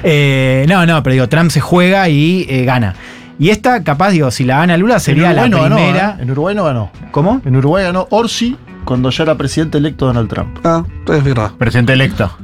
No, pero digo, Trump se juega y gana. Y esta, capaz, digo, si la gana Lula, sería la primera. Ganó, en Uruguay no ganó. ¿Cómo? En Uruguay ganó Orsi cuando ya era presidente electo Donald Trump. Es verdad. Presidente electo.